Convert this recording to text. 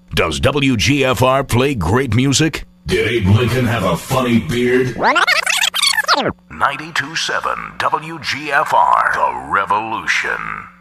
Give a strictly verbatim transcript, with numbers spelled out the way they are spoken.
Does W G F R play great music? Did Abe Lincoln have a funny beard? ninety-two point seven W G F R, The Revolution.